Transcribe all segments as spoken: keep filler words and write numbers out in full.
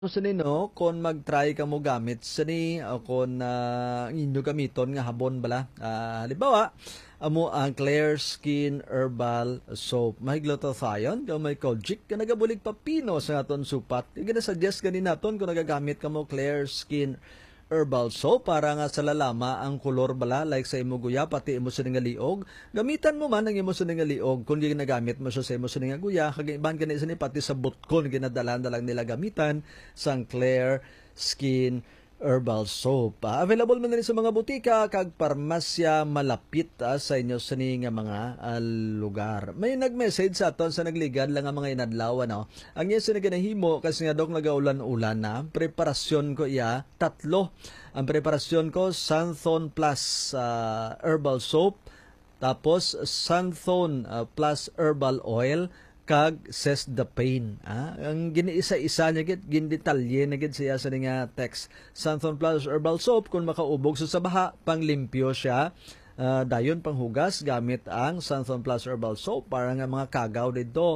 Sini no, kung mag-try ka mo gamit sini o kung uh, inyo gamiton nga habon bala. Uh, halimbawa, amo ang Clear Skin Herbal Soap. Mahiglutathione, kung may kojic, ka nagabulig papino sa aton supat. Yung suggest ganin naton kung nagagamit ka mo Clear Skin Herbal Soap para nga sa lalama ang kolor bala like sa imo guya pati imo sa nga liog. Gamitan mo man ang imo sa nga liog kung ginagamit mo siya sa imo sa nga guya kag iban kani sa ni pati sa butkon ginadalan lang nila gamitan sang Clear Skin Herbal Soap. Ah, available man na rin sa mga butika kag parmasya malapit ah, sa inyo sa ni nga mga ah, lugar. May nag-message sa aton sa nagligad lang ang mga inadlaw no. Ang iya sa naganahimo kasi nga dok nagaulan-ulan na, preparasyon ko iya tatlo. Ang preparasyon ko Santhon Plus uh, Herbal Soap, tapos Santhon uh, Plus Herbal Oil, kag Says the Pain. Ah, ang giniisa-isa niya gid, gindetalye na gid siya sa nga text. Santhon Plus Herbal Soap kung makaubog sa sabaha, panglimpyo siya. Uh, dayon panghugas gamit ang Santhon Plus Herbal Soap para nga mga kagaw dito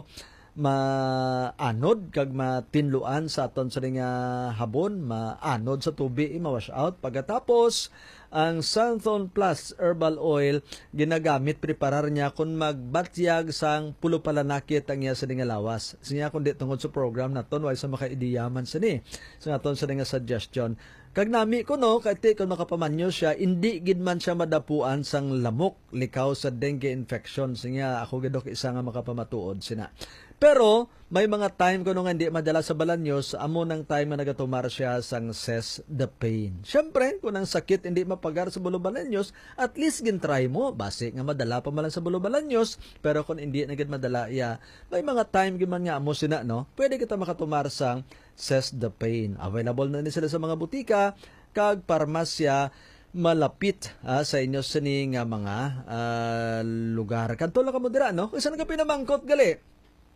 maanod kag matinluan sa aton sa nga habon, maanod sa tubig, ma-wash out. Pagkatapos ang Santhon Plus Herbal Oil ginagamit preparar niya kung magbatyag sang pulo palanakit ang iya sa nga lawas. Siya kundi tungod sa program naton way sa makaidiyaman sa ni. Sa aton sa nga suggestion. Kag nami ko no, kati kung makapamanyo siya, hindi gid man siya madapuan sang lamok, likaw sa dengue infection. Siya ako gidok isa nga makapamatuod sina. Pero may mga time ko nung hindi madala sa balanyos, amo nang time na nagatumar siya sang Says the Pain. Siyempre, kung ang sakit hindi mapagar sa bulo balanyos, at least gintry mo. Basi nga madala pa man sa bulo balanyos, pero kung hindi na gid madala, ya, may mga time giman nga amo sina, no? Pwede kita makatumar sang Says the Pain. Available na ni sila sa mga butika, kag parmasya malapit ah, sa inyo sini nga mga uh, lugar. Kanto lang ka mo dira, no? Kasi nga pinamangkot gali.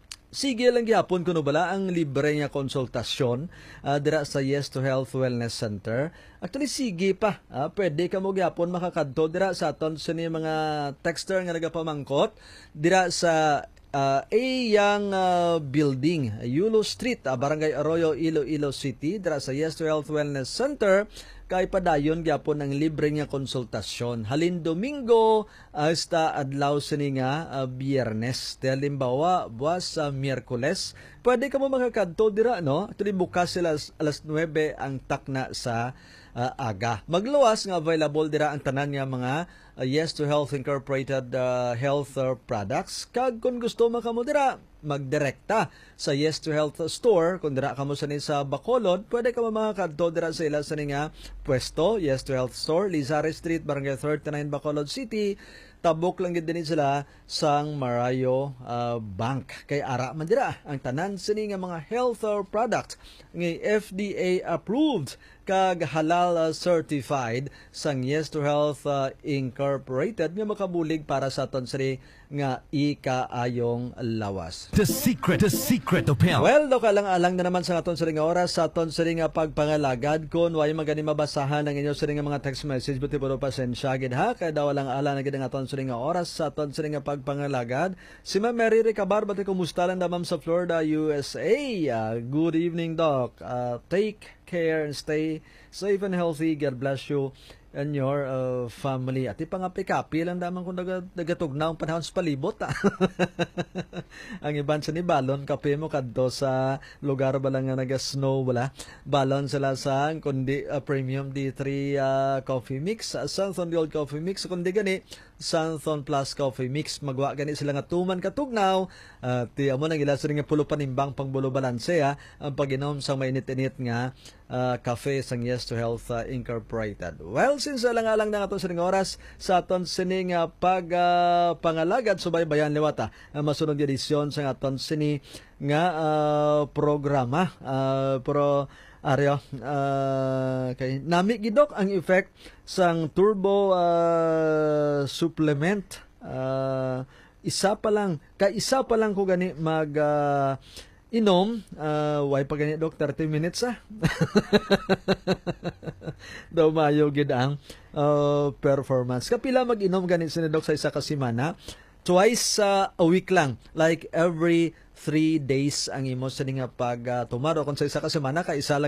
Sige lang gyapon kuno bala ang libre nga konsultasyon uh, dira sa Yes to Health Wellness Center. Actually sige pa, uh, pwede ka mo gyapon makakadto dira sa aton sa ni mga texter nga nagapamangkot dira sa uh, A Young uh, Building, Yulo Street, uh, Barangay Arroyo, Iloilo City, dira sa Yes to Health Wellness Center. Kay padayon gyapon ang libre nga konsultasyon. Halin Domingo hasta adlaw sini nga uh, Biyernes. Halimbawa, buwas sa uh, Miyerkules, pwede ka mo makakadto dira no. Actually bukas sila alas nuwebe ang takna sa uh, aga. Magluwas nga available dira ang tanan nga mga uh, Yes to Health Incorporated uh, health uh, products. Kag kung gusto mo kamo dira magdirekta sa Yes to Health store kung dira ka mo sa ni sa Bacolod, pwede ka mo makakadto dira sa ila sa ni nga pwesto Yes to Health store, Lizares Street, Barangay thirty-nine, Bacolod City. Tabok lang gid din sila sang Marayo uh, Bank. Kay ara man dira ang tanan sini nga mga health uh, product nga F D A approved kag halal uh, certified sang Yes to Health uh, Incorporated nga makabulig para sa aton sini nga ikaayong lawas. The secret, the secret of health. Well, do kalang-alang na naman sa aton sa nga oras, sa aton sa nga pagpangalagad kon way magani mabasahan ang inyo sa nga mga text message, buti po pasensya gid ha, kay daw lang ala na gid ang aton sa nga oras sa aton sa nga pagpangalagad. Si Ma'am Mary Recabar, bati kumusta lang damam sa Florida, U S A. Uh, good evening, Doc. Uh, take care and stay safe and healthy. God bless you and your uh, family. At ipang-api-kapi lang damang kung nagatugnaw ang panahon sa palibot. Ang iban sa ni balon, kape mo kadto sa lugar ba lang nga naga-snow wala. Balon sila sa kundi uh, premium D three uh, coffee mix, uh, Santhon Gold coffee mix, kundi gani Santhon Plus coffee mix. Magwa gani sila nga tuman katugnaw. Uh, ti amo nang ila sa nga pulo panimbang pangbulo balanse ha, ang paginom sa mainit-init nga uh, cafe sang Yes to Health uh, Incorporated. Well, since alang-alang na aton sa ning oras sa aton sining uh, pag uh, pangalagad subaybayan liwata ang masunod nga edisyon sa aton sini nga uh, programa uh, pro Aryo, uh, kay nami gidok ang effect sang turbo uh, supplement. Uh, isa pa lang, kay isa pa lang ko gani mag uh, inom, uh, why pa gani dok thirty minutes ah. Daw mayo gid ang uh, performance. Kapila mag-inom gani sa dok sa isa ka semana. twice uh, a week lang, like every three days ang imo sa nga pag uh, tumaro kung sa isa ka semana ka isa lang